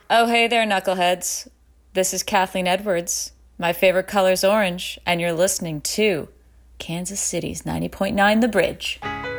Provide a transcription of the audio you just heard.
Oh, hey there, knuckleheads. This is Kathleen Edwards. My favorite color's orange, and you're listening to Kansas City's 90.9 The Bridge.